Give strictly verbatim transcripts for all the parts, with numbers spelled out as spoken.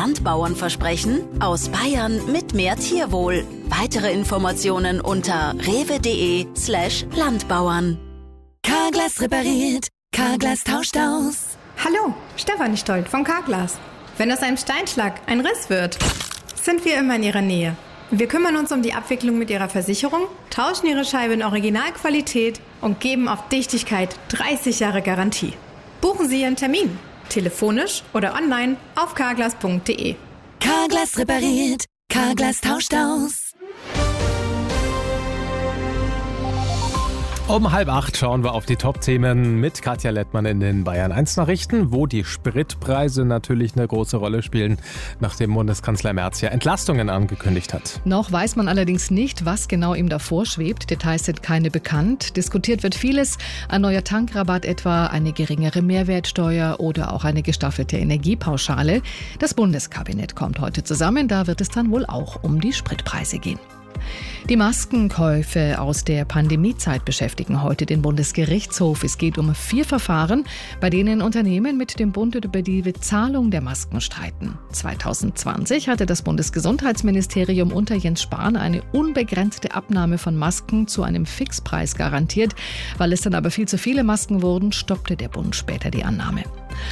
Landbauernversprechen? Aus Bayern mit mehr Tierwohl. Weitere Informationen unter rewe.de slash Landbauern. Carglass repariert, Carglass tauscht aus. Hallo, Stefanie Stolt von Carglass. Wenn aus einem Steinschlag ein Riss wird, sind wir immer in Ihrer Nähe. Wir kümmern uns um die Abwicklung mit Ihrer Versicherung, tauschen Ihre Scheibe in Originalqualität und geben auf Dichtigkeit dreißig Jahre Garantie. Buchen Sie Ihren Termin, telefonisch oder online auf carglass punkt de. Carglass repariert, Carglass tauscht aus. Um halb acht schauen wir auf die Top-Themen mit Katja Lettmann in den Bayern eins Nachrichten, wo die Spritpreise natürlich eine große Rolle spielen, nachdem Bundeskanzler Merz ja Entlastungen angekündigt hat. Noch weiß man allerdings nicht, was genau ihm davor schwebt. Details sind keine bekannt. Diskutiert wird vieles. Ein neuer Tankrabatt etwa, eine geringere Mehrwertsteuer oder auch eine gestaffelte Energiepauschale. Das Bundeskabinett kommt heute zusammen. Da wird es dann wohl auch um die Spritpreise gehen. Die Maskenkäufe aus der Pandemiezeit beschäftigen heute den Bundesgerichtshof. Es geht um vier Verfahren, bei denen Unternehmen mit dem Bund über die Bezahlung der Masken streiten. zwanzig zwanzig hatte das Bundesgesundheitsministerium unter Jens Spahn eine unbegrenzte Abnahme von Masken zu einem Fixpreis garantiert. Weil es dann aber viel zu viele Masken wurden, stoppte der Bund später die Annahme.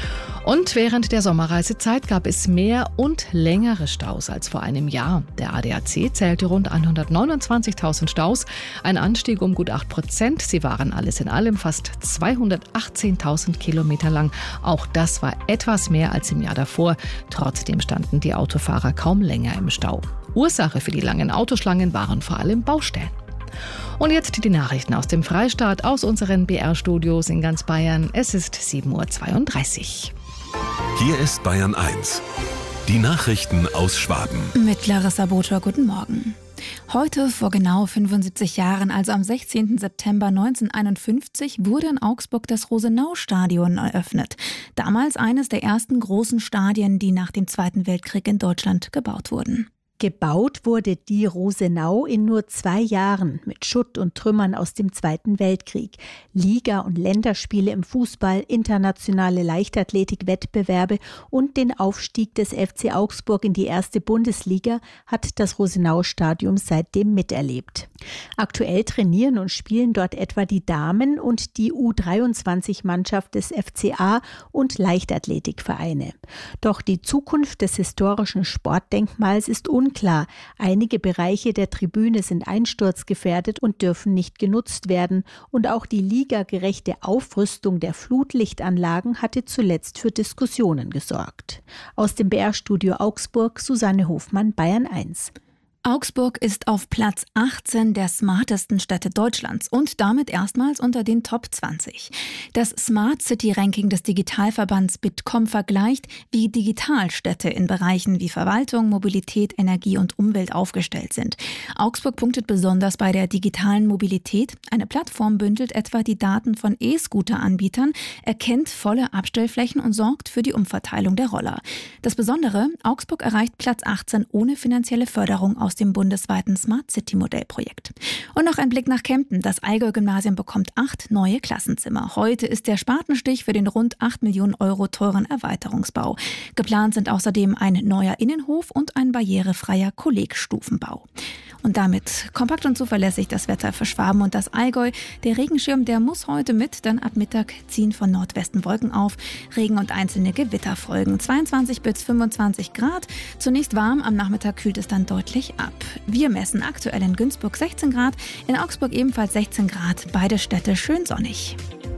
Und während der Sommerreisezeit gab es mehr und längere Staus als vor einem Jahr. Der A D A C zählte rund hundertneunundzwanzigtausend Staus, ein Anstieg um gut acht Prozent. Sie waren alles in allem fast zweihundertachtzehntausend Kilometer lang. Auch das war etwas mehr als im Jahr davor. Trotzdem standen die Autofahrer kaum länger im Stau. Ursache für die langen Autoschlangen waren vor allem Baustellen. Und jetzt die Nachrichten aus dem Freistaat, aus unseren B R-Studios in ganz Bayern. Es ist sieben Uhr zweiunddreißig. Hier ist Bayern eins. Die Nachrichten aus Schwaben. Mit Larissa Botschor, guten Morgen. Heute vor genau fünfundsiebzig Jahren, also am sechzehnten September neunzehnhunderteinundfünfzig, wurde in Augsburg das Rosenau-Stadion eröffnet. Damals eines der ersten großen Stadien, die nach dem Zweiten Weltkrieg in Deutschland gebaut wurden. Gebaut wurde die Rosenau in nur zwei Jahren mit Schutt und Trümmern aus dem Zweiten Weltkrieg. Liga- und Länderspiele im Fußball, internationale Leichtathletik-Wettbewerbe und den Aufstieg des F C Augsburg in die erste Bundesliga hat das Rosenau-Stadion seitdem miterlebt. Aktuell trainieren und spielen dort etwa die Damen- und die U dreiundzwanzig-Mannschaft des F C A und Leichtathletikvereine. Doch die Zukunft des historischen Sportdenkmals ist unklar. Klar, einige Bereiche der Tribüne sind einsturzgefährdet und dürfen nicht genutzt werden. Und auch die ligagerechte Aufrüstung der Flutlichtanlagen hatte zuletzt für Diskussionen gesorgt. Aus dem B R-Studio Augsburg, Susanne Hofmann, Bayern eins. Augsburg ist auf Platz achtzehn der smartesten Städte Deutschlands und damit erstmals unter den Top zwanzig. Das Smart City Ranking des Digitalverbands Bitkom vergleicht, wie Digitalstädte in Bereichen wie Verwaltung, Mobilität, Energie und Umwelt aufgestellt sind. Augsburg punktet besonders bei der digitalen Mobilität. Eine Plattform bündelt etwa die Daten von E-Scooter-Anbietern, erkennt volle Abstellflächen und sorgt für die Umverteilung der Roller. Das Besondere, Augsburg erreicht Platz achtzehn ohne finanzielle Förderung aus dem bundesweiten Smart City Modellprojekt. Und noch ein Blick nach Kempten. Das Allgäu-Gymnasium bekommt acht neue Klassenzimmer. Heute ist der Spatenstich für den rund acht Millionen Euro teuren Erweiterungsbau. Geplant sind außerdem ein neuer Innenhof und ein barrierefreier Kollegstufenbau. Und damit kompakt und zuverlässig das Wetter für Schwaben und das Allgäu. Der Regenschirm, der muss heute mit, dann ab Mittag ziehen von Nordwesten Wolken auf. Regen und einzelne Gewitter folgen. zweiundzwanzig bis fünfundzwanzig Grad. Zunächst warm, am Nachmittag kühlt es dann deutlich ab. Wir messen aktuell in Günzburg sechzehn Grad, in Augsburg ebenfalls sechzehn Grad. Beide Städte schön sonnig.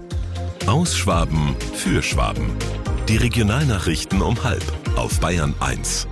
Aus Schwaben für Schwaben. Die Regionalnachrichten um halb auf Bayern eins.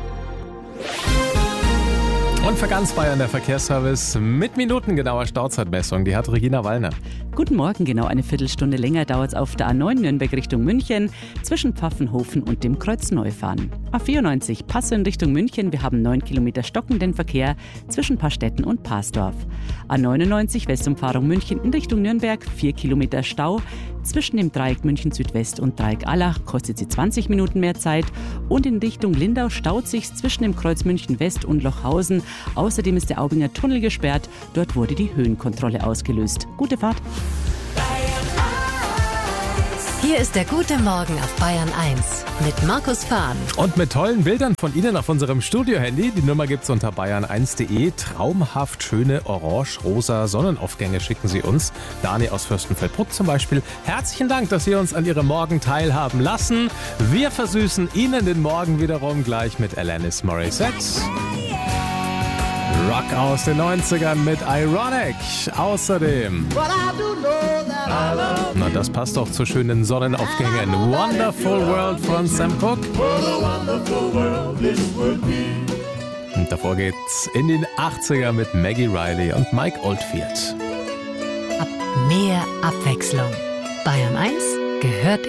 Und für ganz Bayern der Verkehrsservice mit minutengenauer Stauzeitmessung. Die hat Regina Wallner. Guten Morgen, genau eine Viertelstunde länger dauert es auf der A neun Nürnberg Richtung München zwischen Pfaffenhofen und dem Kreuz Neufahren. A vierundneunzig Passau in Richtung München. Wir haben neun Kilometer stockenden Verkehr zwischen Paarstetten und Parsdorf. A neunundneunzig Westumfahrung München in Richtung Nürnberg. vier Kilometer Stau zwischen dem Dreieck München Südwest und Dreieck Allach. Kostet sie zwanzig Minuten mehr Zeit. Und in Richtung Lindau staut sich zwischen dem Kreuz München West und Lochhausen. Außerdem ist der Aubinger Tunnel gesperrt. Dort wurde die Höhenkontrolle ausgelöst. Gute Fahrt. Hier ist der gute Morgen auf Bayern eins mit Markus Fahn. Und mit tollen Bildern von Ihnen auf unserem Studio-Handy. Die Nummer gibt's unter bayern eins punkt de. Traumhaft schöne orange-rosa Sonnenaufgänge schicken Sie uns. Dani aus Fürstenfeldbruck zum Beispiel. Herzlichen Dank, dass Sie uns an Ihrem Morgen teilhaben lassen. Wir versüßen Ihnen den Morgen wiederum gleich mit Alanis Morissette. Rock aus den neunzigern mit Ironic. Außerdem, na, das passt doch zu schönen Sonnenaufgängen. Wonderful World von Sam Cooke. Und davor geht's in den achtziger mit Maggie Riley und Mike Oldfield. Ab mehr Abwechslung. Bayern eins gehört